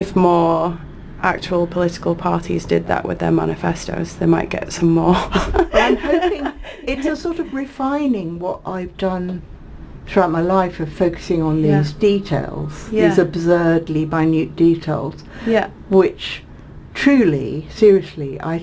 if more actual political parties did that with their manifestos, they might get some more. I'm hoping it's a sort of refining what I've done throughout my life of focusing on these details, these absurdly minute details, which truly, seriously, I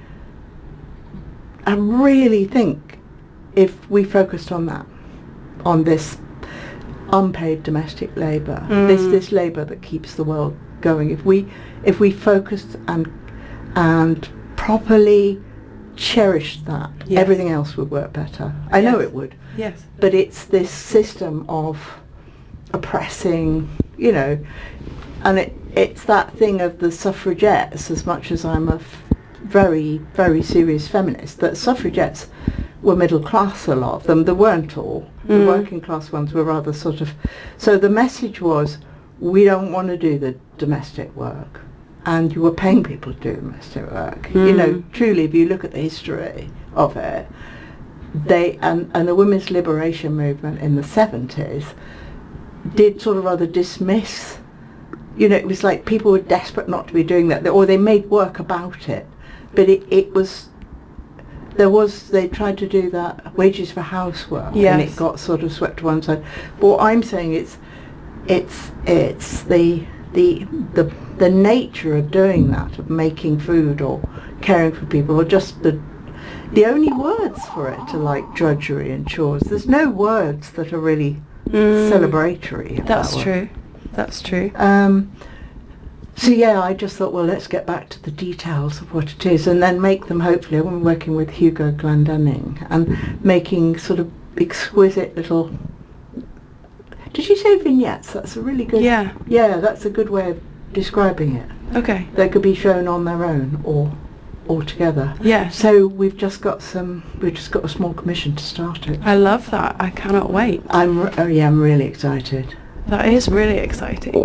really think if we focused on that, on this unpaid domestic labour, this labour that keeps the world going, if we focused and properly cherished that, everything else would work better. I know it would. Yes. But it's this system of oppressing, you know, and it's that thing of the suffragettes, as much as I'm a very, very serious feminist, that suffragettes were middle class, a lot of them. They weren't all. The working class ones were rather sort of... So the message was, we don't want to do the domestic work. And you were paying people to do domestic work. You know, truly, if you look at the history of it, and the women's liberation movement in the 70s did sort of rather dismiss, you know, it was like people were desperate not to be doing that, or they made work about it. But they tried to do that, wages for housework, and it got sort of swept to one side. But what I'm saying it's the nature of doing that, of making food or caring for people, or just the only words for it are like drudgery and chores. There's no words that are really celebratory. That's true. That's true. So yeah, I just thought, well, let's get back to the details of what it is, and then make them, hopefully, I'm working with Hugo Glendenning, and making sort of exquisite little... Did you say vignettes? That's a really good... Yeah, that's a good way of describing it. Okay. They could be shown on their own or all together. Yeah. So we've just got a small commission to start it. I love that. I cannot wait. I'm really excited. That is really exciting.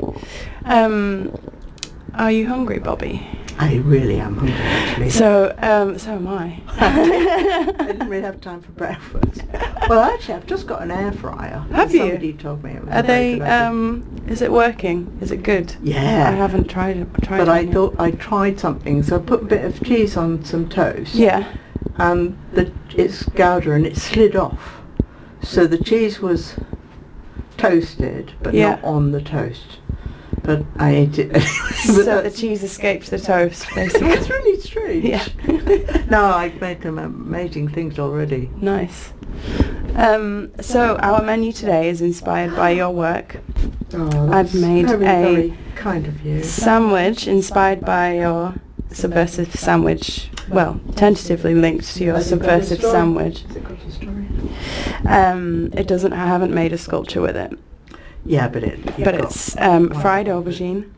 Are you hungry, Bobby? I really am hungry, actually. So am I. I didn't really have time for breakfast. Well, actually, I've just got an air fryer. Have you? Somebody told me it was. Are they? Is it working? Is it good? Yeah. I haven't tried it. But I thought I tried something, so I put a bit of cheese on some toast. Yeah. And it's Gouda, and it slid off. So the cheese was toasted, but not on the toast. But I ate it. So the cheese escaped the toast, basically. It's really strange. Yeah. No, I've made some amazing things already. Nice. So our menu today is inspired by your work. Oh, I've made very kind of you. Sandwich inspired by your subversive sandwich. Well, tentatively linked to your subversive sandwich. Has it got a story? It doesn't. I haven't made a sculpture with it. Yeah, but it's fried aubergine,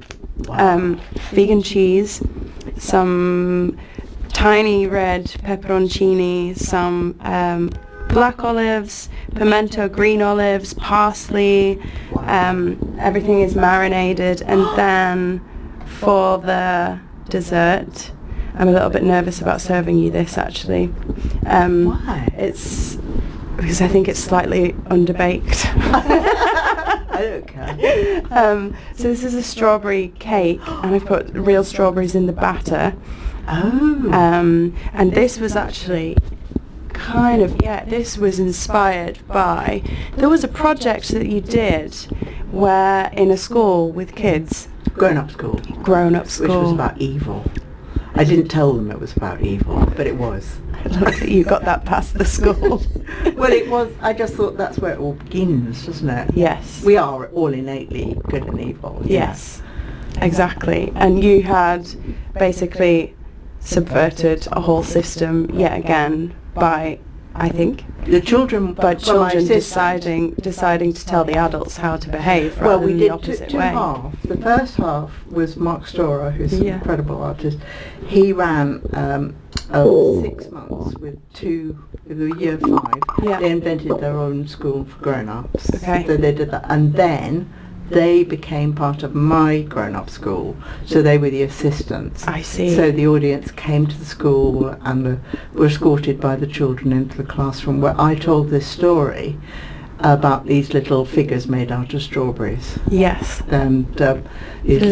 vegan cheese, some tiny red pepperoncini, some black olives, pimento green olives, parsley. Everything is marinated, and then for the dessert, I'm a little bit nervous about serving you this, actually. Why? It's because I think it's slightly underbaked. I don't care. So this is a strawberry cake, and I've put real strawberries in the batter. Oh. And this was actually this was inspired by, there was a project that you did where in a school with kids. Grown-up school. Which was about evil. I didn't tell them it was about evil, but it was. I love that you got that past the school. Well, it was. I just thought that's where it all begins, doesn't it? Yes. We are all innately good and evil. Yes, exactly. And you had basically subverted a whole system yet again by, I think, the children, deciding to tell the adults how to behave rather than the opposite way. Half. The first half was Mark Storer, who's an incredible artist. He ran 6 months with year 5. Yeah. They invented their own school for grown-ups. Okay. So they did that, and then they became part of my grown-up school, so they were the assistants. I see. So the audience came to the school and were escorted by the children into the classroom where I told this story about these little figures made out of strawberries. Yes. And these